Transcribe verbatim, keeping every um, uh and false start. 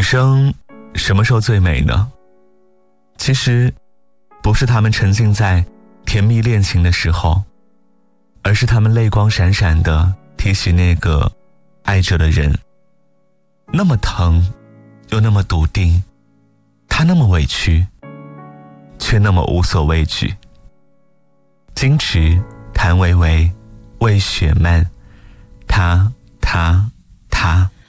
生什么时候最美呢？其实不是她们沉浸在甜蜜恋情的时候，而是她们泪光闪闪地提起那个爱着的人，那么疼又那么笃定，他那么委屈却那么无所畏惧。矜持谭维维，魏雪漫，他他他